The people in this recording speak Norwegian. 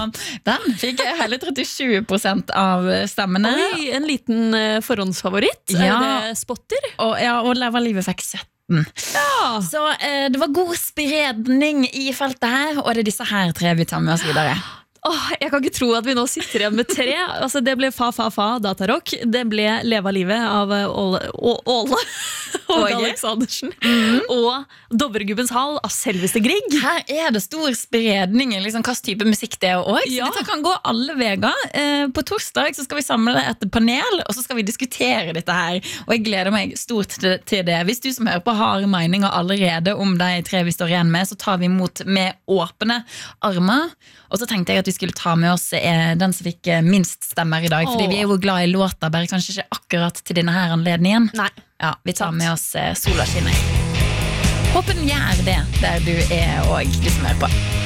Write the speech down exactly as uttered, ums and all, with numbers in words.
den fikk jeg hele trettisju prosent av stemmene. Oi, en liten uh, forhåndsfavoritt. Ja. Er det Spotter? Og, ja, og Leva livet fikk sytten. Ja. Så eh, det var god spredning i feltet her, og det er disse her tre vi tar med oss videre. Åh, jeg kan ikke tro at vi nå sitter igjen med tre. Altså, det ble Fa Fa Fa Datarock. Det ble Leva livet av Åle Åle og Aleksandersen. Mm. Og Dovregubbens hall av selveste Grieg. Her er det stor spredning i liksom, hva type musikk det er også. Ja. Dette kan gå alle veger. eh, På torsdag så skal vi samle et panel, og så skal vi diskutere dette her. Og jeg gleder meg stort til, til det. Hvis du som hører på har meninger allerede om de tre vi står igjen med, så tar vi imot med åpne armer. Og så tenkte jeg at vi skulle ta med oss eh, den som fikk eh, minst stemmer i dag. Fordi Åh. vi er jo glad i låter, bare kanskje ikke akkurat til denne her anledningen. Nei. Ja, vi tar med oss eh, Sola skinner. Håper den gjør det der du er og du som hører på.